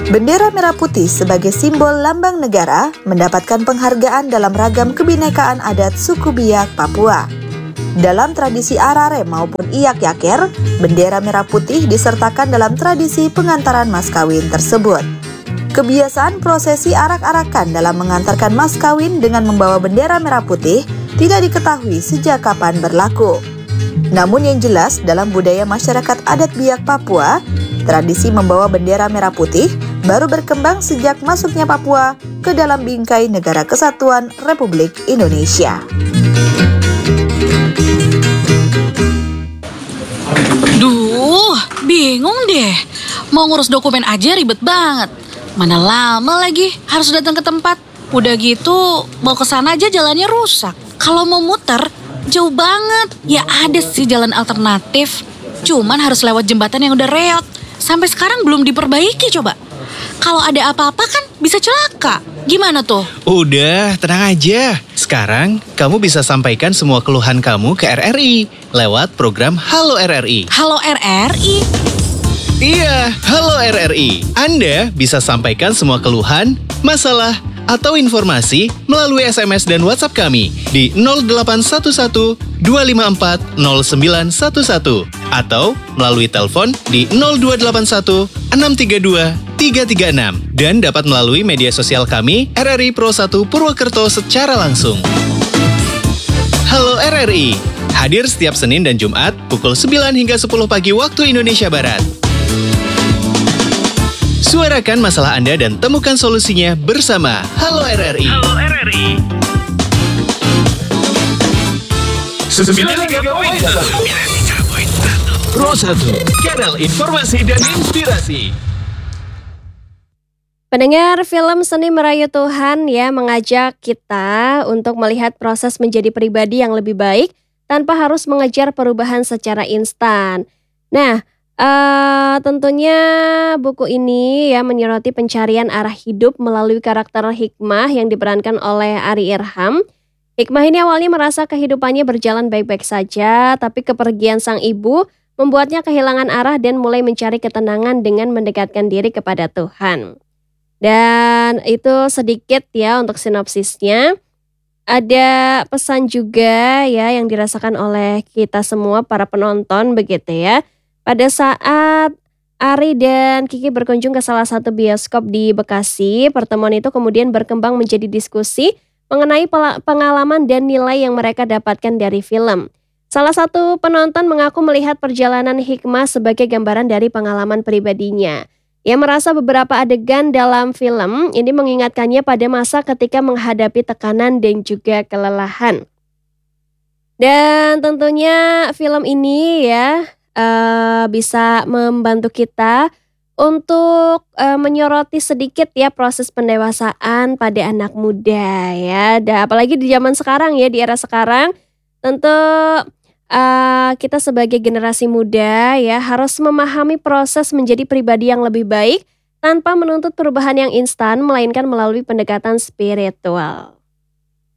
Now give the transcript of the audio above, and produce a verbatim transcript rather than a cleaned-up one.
Bendera merah putih sebagai simbol lambang negara mendapatkan penghargaan dalam ragam kebinekaan adat suku Biak, Papua. Dalam tradisi arare maupun iyak yaker, bendera merah putih disertakan dalam tradisi pengantaran mas kawin tersebut. Kebiasaan prosesi arak-arakan dalam mengantarkan mas kawin dengan membawa bendera merah putih tidak diketahui sejak kapan berlaku. Namun yang jelas dalam budaya masyarakat adat Biak Papua, tradisi membawa bendera merah putih baru berkembang sejak masuknya Papua ke dalam bingkai Negara Kesatuan Republik Indonesia. Duh, bingung deh. Mau ngurus dokumen aja ribet banget. Mana lama lagi harus datang ke tempat. Udah gitu, mau ke sana aja jalannya rusak. Kalau mau muter, jauh banget. Ya ada sih jalan alternatif. Cuman harus lewat jembatan yang udah reot. Sampai sekarang belum diperbaiki coba. Kalau ada apa-apa kan bisa celaka. Gimana tuh? Udah, tenang aja. Sekarang kamu bisa sampaikan semua keluhan kamu ke R R I lewat program Halo R R I. Halo R R I? Iya, Halo R R I. Anda bisa sampaikan semua keluhan, masalah, atau informasi melalui S M S dan WhatsApp kami di nol delapan satu satu dua lima empat nol sembilan satu satu atau melalui telepon di nol dua delapan satu enam tiga dua tiga tiga enam dan dapat melalui media sosial kami R R I Pro satu Purwokerto secara langsung. Halo R R I, hadir setiap Senin dan Jumat pukul sembilan hingga sepuluh pagi waktu Indonesia Barat. Suarakan masalah Anda dan temukan solusinya bersama Halo R R I. Halo R R I. sembilan tiga koma satu Pro satu, kanal informasi dan inspirasi. Pendengar, film Seni Merayu Tuhan ya mengajak kita untuk melihat proses menjadi pribadi yang lebih baik tanpa harus mengejar perubahan secara instan. Nah, Uh, tentunya buku ini ya menyoroti pencarian arah hidup melalui karakter Hikmah yang diperankan oleh Ari Irham. Hikmah ini awalnya merasa kehidupannya berjalan baik-baik saja, tapi kepergian sang ibu membuatnya kehilangan arah dan mulai mencari ketenangan dengan mendekatkan diri kepada Tuhan. Dan itu sedikit ya untuk sinopsisnya. Ada pesan juga ya yang dirasakan oleh kita semua para penonton begitu ya. Pada saat Ari dan Kiki berkunjung ke salah satu bioskop di Bekasi, pertemuan itu kemudian berkembang menjadi diskusi mengenai pengalaman dan nilai yang mereka dapatkan dari film. Salah satu penonton mengaku melihat perjalanan Hikmah sebagai gambaran dari pengalaman pribadinya. Ia merasa beberapa adegan dalam film ini mengingatkannya pada masa ketika menghadapi tekanan dan juga kelelahan. Dan tentunya film ini ya Uh, bisa membantu kita untuk uh, menyoroti sedikit ya proses pendewasaan pada anak muda ya. Dan apalagi di zaman sekarang ya, di era sekarang tentu uh, kita sebagai generasi muda ya harus memahami proses menjadi pribadi yang lebih baik tanpa menuntut perubahan yang instan, melainkan melalui pendekatan spiritual.